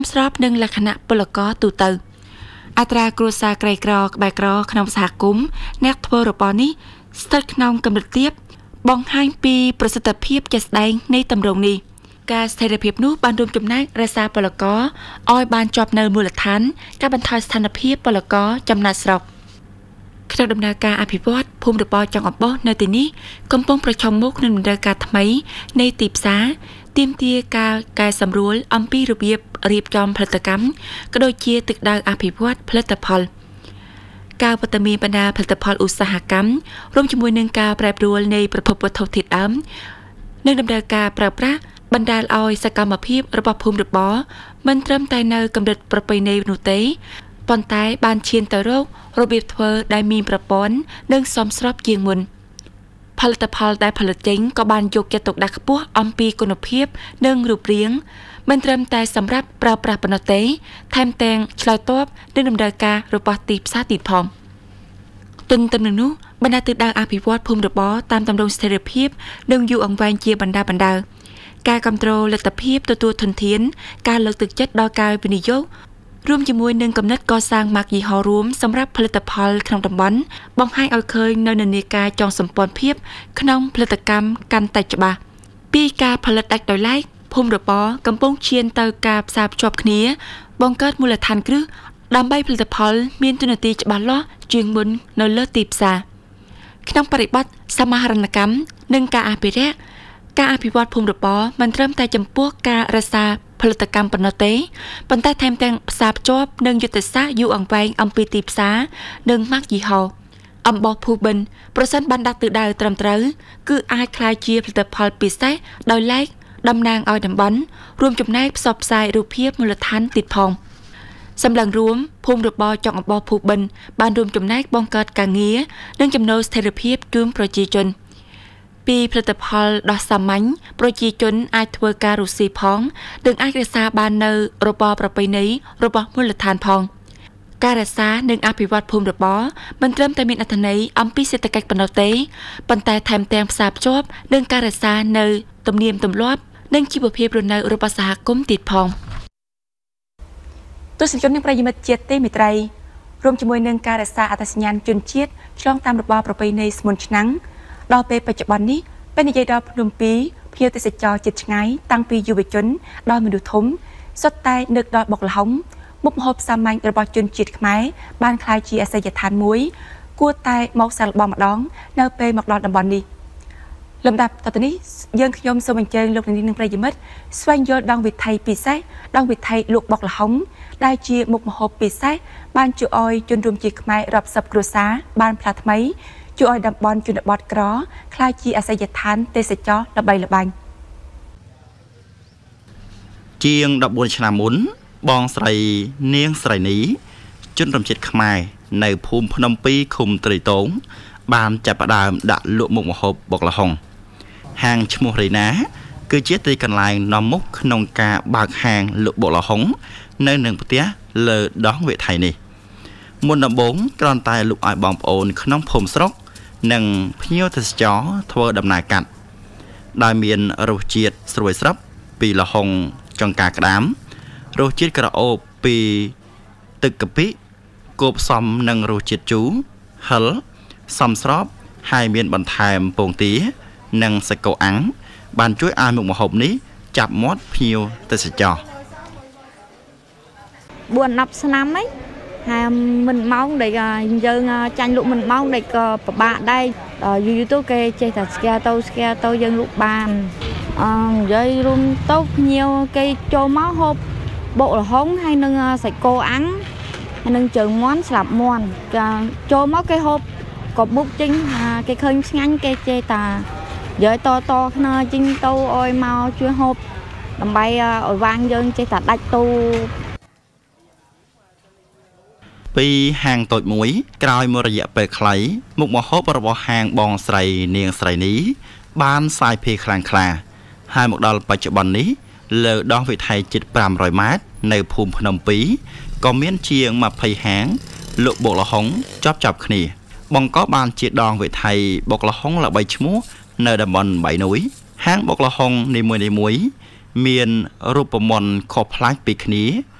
ស្របនឹងលក្ខណៈពលករទូទៅអត្រាគ្រួសារក្រីក្រក្បែរក្រក្នុងសហគមន៍អ្នកធ្វើរបរនេះស្ថិតក្នុងកម្រិតទាបបង្ហាញពីប្រសិទ្ធភាពជាក់ស្ដែងនៃទម្រង់នេះការស្ថិរភាពនោះបានរួមចំណែករក្សាពលករឲ្យបានជាប់នៅមូលដ្ឋានការបន្ថយស្ថានភាពពលករចំណាត់ស្រុកក្នុងដំណើរការអភិវឌ្ឍភូមិរបរចុងអំបោះនៅទីនេះកំពុងប្រឈមមុខនឹងតម្រូវការថ្មីនៃទីផ្សារទាមទារការកែសម្រួលអំពីរបៀបរៀបចំផលិតកម្មក៏ដូចជាទិសដៅអភិវឌ្ឍផលិតផលការវត្តមានបណ្ដាផលិតផលឧស្សាហកម្មរួមជាមួយនឹងការប្រែប្រួលនៃប្រភពវត្ថុធាតុដើមនិងតម្រូវការប្រើប្រាស់បណ្ដាលឲ្យសកម្មភាពរបស់ភូមិរបរមិនត្រឹមតែនៅកម្រិតប្រពៃណីនោះទេប៉ុន្តែបានឈានទៅរករបៀបធ្វើដែលមានប្រព័ន្ធនិងសមស្របជាងមុនផលិតផលដែលផលិតចេញក៏បានយកចិត្តទុកដាក់ខ្ពស់អំពីគុណភាពនិងរូបរាងមិនត្រឹមតែសម្រាប់ប្រើប្រាស់ប៉ុណ្ណោះទេថែមទាំងឆ្លើយតបនឹងតម្រូវការរបស់ទីផ្សារទៀតផងទន្ទឹមនឹងនោះបណ្ដាទិសដៅអភិវឌ្ឍភូមិរបរតាមទម្រង់ស្ថិរភាពនិងយូរអង្វែងជាបណ្ដាការគ្រប់គ្រងលទ្ធភាពទទួលធនធានការលើកទឹកចិត្តដល់ការវិនិយោគរួមជាមួយនឹងគំនិតកសាងម៉ាកយីហោរួមសម្រាប់ផលិតផលក្នុងតំបន់បង្ហាញឲ្យឃើញនៅនានាការចងសម្ព័ន្ធភាពក្នុងផលិតកម្មកាន់តែច្បាស់ពីការផលិតដាច់ដោយឡែកភូមិរបរកំពុងឈានទៅការផ្សារភ្ជាប់គ្នាបង្កើតមូលដ្ឋានគ្រឹះដើម្បីផលិតផលមានទូនាទីច្បាស់លាស់ជាងមុននៅលើទីផ្សារក្នុងបរិបទសមាហរណកម្មនិងការអភិរក្សការអភិវឌ្ឍភូមិរបរមិនត្រឹមតែចំពោះការរក្សាផលិតកម្មប៉ុណ្ណោះទេប៉ុន្តែថែមទាំងផ្សារភ្ជាប់នឹងយុទ្ធសាស្ត្រយូរអង្វែងអំពីទីផ្សារនិងម៉ាកយីហោអំបោះភូបិនប្រសិនបានដាក់ទិសដៅត្រឹមត្រូវគឺអាចក្លាយជាផលិតផលពិសេសដោយឡែកតំណាងឲ្យតំបន់រួមចំណែកផ្សព្វផ្សាយរូបភាពមូលដ្ឋានទៀតផងសម្លឹងរួមភូមិរបរចុងអំបោះភូបិនបានរួមចំណែកបង្កើតការងារនិងចំណូលស្ថិរភាពជូនប្រជាជនពីផលិតផលដ៏សាមញ្ញប្រជាជនអាចធ្វើការរកស៊ីផងនិងអាចរក្សាបាននៅរបរប្រពៃណីរបស់មូលដ្ឋានផងការរក្សានិងអភិវឌ្ឍភូមិរបរមិនត្រឹមតែមានអត្ថន័យអំពីសេដ្ឋកិច្ចប៉ុណ្ណោះទេប៉ុន្តែថែមទាំងផ្សារភ្ជាប់នឹងការរក្សានៅទំនៀមទម្លាប់និងជីវភាពរស់នៅរបស់សហគមន៍ទៀតផងទស្សនិកជននិងប្រិយមិត្តជាតិទេមេត្រីរួមជាមួយនឹងការរក្សាអត្តសញ្ញាណជនជាតិឆ្លងតាមរបបប្រពៃណីស្មុនឆ្នាំងដល់ពេលបច្ចុប្បន្ននេះពេលនិយាយដល់ភ្នំពីរភ្ញៀវទេសចរជាតិឆ្ងាយតាំងពីយុវជនដល់មនុស្សធំសុទ្ធតែនឹកដល់បុកល្ហុងមុខម្ហូបសាមញ្ញរបស់ជនជាតិខ្មែរបានក្លាយជាអាសយដ្ឋានមួយគួរតែមកសាកល្បងម្ដងនៅពេលមកដល់តំបន់នេះលំដាប់តទៅនេះយើងខ្ញុំសូមអញ្ជើញលោកនាងនិងប្រិយមិត្តស្វែងយល់ដងវិថីពិសេសដងវិថីលក់បុកល្ហុងដែលជាមុខម្ហូបពិសេសបានជួយឲ្យជនរួមជាតិខ្មែររាប់សិបគ្រួសារបានផ្លាស់ថ្មីជួយឲ្យតំបន់ជនបទក្រក្លាយជាអាសយដ្ឋានទេសចរល្បីល្បាញជាង14ឆ្នាំមុនបងស្រីនាងស្រីនីជនរួមជាតិខ្មែរនៅភូមិភ្នំពីរឃុំត្រីតងបានចាប់ផ្ដើមដាក់លក់មុខម្ហូបបុកល្ហុងហាងឈ្មោះរេណាគឺជាទីកន្លែងនាំមុខក្នុងការបើកហាងលក់បុកល្ហុងនៅនឹងផ្ទះលើដងវិថីនេះមុនដំបូងគ្រាន់តែលក់ឲ្យបងប្អូនក្នុងភូមិស្រុកនិងភ្ញៀវទេសចរធ្វើដំណើរកាត់ដោយមានរសជាតិស្រួយស្រាប់ពីល្ហុងចង្ការក្តាមរសជាតិក្រអូបពីទឹកកាពិគោបផ្សំនឹងរសជាតិជូរហឹរសមស្របហើយមានបន្ថែមពងទានិងសាច់គោអាំងបានជួយឲ្យមុខម្ហូបនេះចាប់មាត់ភ្ញៀវទេសចរ 4-10ឆ្នាំហ្នឹងហើយមិនម៉ោងដែលយើងចាញ់លក់មិនម៉ោងដែលក៏ពិបាកដែរយូរទៅគេចេះតែស្គាល់ទៅយើងលក់បាននិយាយរួមទៅភ្ញៀវគេចូលមកហូបបុកល្ហុងហើយនឹងសាច់គោអាំងហើយនឹងជើងមាន់ស្លាប់មាន់ចូលមកគេហូបក៏បុកចេញគេឃើញឆ្ងាញ់គេចេះតានិយាយតគ្នាចេញទៅឲ្យមកជួយហូបដើម្បីឲ្យវាងយើងចេះតែដាច់ទូពីហាងតូចមួយក្រោយមួយរយៈពេលខ្លីមុខម្ហូបរបស់ហាងបងស្រីនាងស្រីនេះបានសាយភាយខ្លាំងក្លាហើយមកដល់បច្ចុប្បន្ននេះលើដងវិថីជិត500ម៉ែត្រនៅភូមិភ្នំពីរក៏មានជាង20ហាងលក់បុកល្ហុងចាប់គ្នាបង្កបានជាដងវិថីបុកល្ហុងល្បីឈ្មោះនៅតំបន់បៃនុយហាងបុកល្ហុងនីមួយមានរូបមន្តខុសប្លែកពីគ្នា